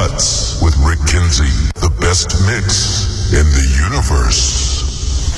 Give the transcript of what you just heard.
Cuts with Rick Kinsey, the best mix in the universe.